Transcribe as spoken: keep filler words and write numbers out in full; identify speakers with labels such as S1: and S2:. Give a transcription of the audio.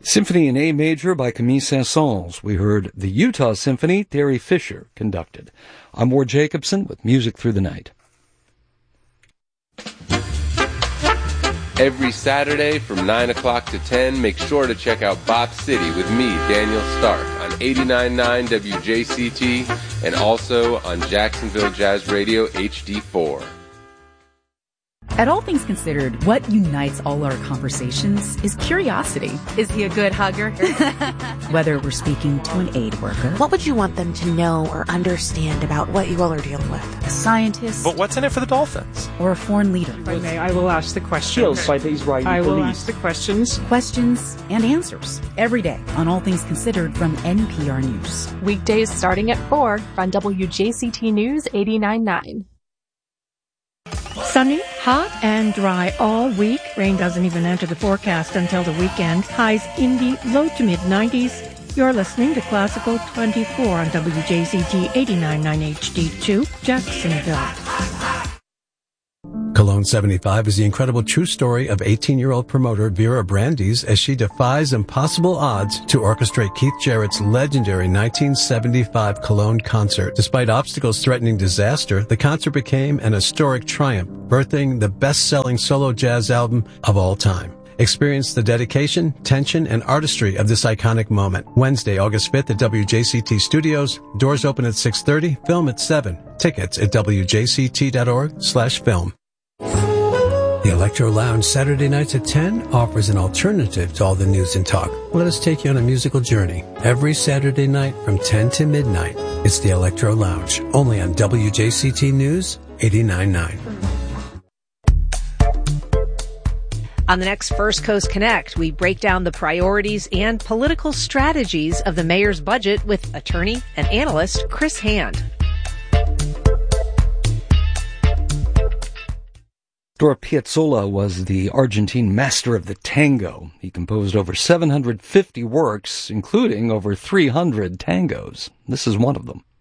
S1: Symphony in A Major by Camille Saint-Saëns. We heard the Utah Symphony, Terry Fisher conducted. I'm Ward Jacobson with Music Through the Night.
S2: Every Saturday from nine o'clock to ten, make sure to check out Bop City with me, Daniel Stark, on eighty-nine point nine W J C T and also on Jacksonville Jazz Radio H D four.
S3: At All Things Considered, what unites all our conversations is curiosity.
S4: Is he a good hugger?
S3: Whether we're speaking to an aid worker,
S5: what would you want them to know or understand about what you all are dealing with?
S3: A scientist,
S6: but what's in it for the Dolphins?
S3: Or a foreign leader.
S7: If I may, I will ask the questions.
S8: By the Israeli
S7: I will
S8: police.
S7: ask the questions.
S3: Questions and answers every day on All Things Considered from N P R News.
S4: Weekdays starting at four on W J C T News eighty-nine point nine.
S9: Sunny, hot, and dry all week. Rain doesn't even enter the forecast until the weekend. Highs in the low to mid nineties. You're listening to Classical twenty-four on W J C T eighty-nine point nine H D two, Jacksonville.
S10: Cologne seventy-five is the incredible true story of eighteen-year-old promoter Vera Brandes as she defies impossible odds to orchestrate Keith Jarrett's legendary nineteen seventy-five Cologne concert. Despite obstacles threatening disaster, the concert became an historic triumph, birthing the best-selling solo jazz album of all time. Experience the dedication, tension, and artistry of this iconic moment. Wednesday, August fifth at W J C T Studios. Doors open at six thirty, film at seven. Tickets at W J C T dot org slash film. The Electro Lounge Saturday nights at ten offers an alternative to all the news and talk. Let us take you on a musical journey. Every Saturday night from ten to midnight, it's the Electro Lounge, only on W J C T News eighty-nine point nine.
S11: On the next First Coast Connect, we break down the priorities and political strategies of the mayor's budget with attorney and analyst Chris Hand.
S1: Astor Piazzolla was the Argentine master of the tango. He composed over seven hundred fifty works, including over three hundred tangos. This is one of them.